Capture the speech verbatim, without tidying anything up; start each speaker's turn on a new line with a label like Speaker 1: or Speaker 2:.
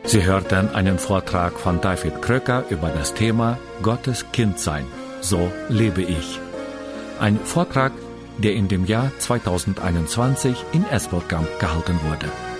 Speaker 1: Sie hörten einen Vortrag von David Kröcker über das Thema Gottes Kind sein. So lebe ich. Ein Vortrag, der in dem Jahr zweitausendeinundzwanzig in Esbjerg gehalten wurde.